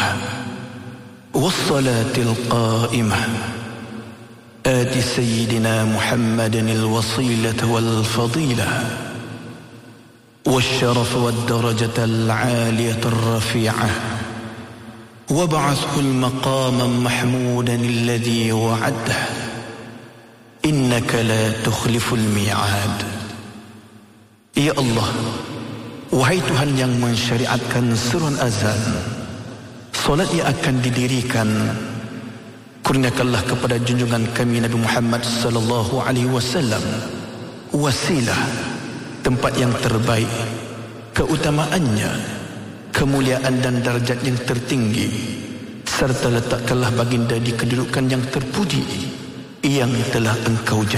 والصلاة القائمة آت سيدنا محمد الوصيلة والفضيلة والشرف والدرجة العالية الرفيعة وابعثه المقاما محمودا الذي وعده إنك لا تخلف الميعاد. Ya Allah, wahai Tuhan yang mensyariatkan seruan azan, solat yang akan didirikan, kurniakanlah kepada junjungan kami Nabi Muhammad sallallahu alaihi wasallam wasilah, tempat yang terbaik, keutamaannya, kemuliaan dan darjat yang tertinggi, serta letakkanlah baginda di kedudukan yang terpuji yang telah Engkau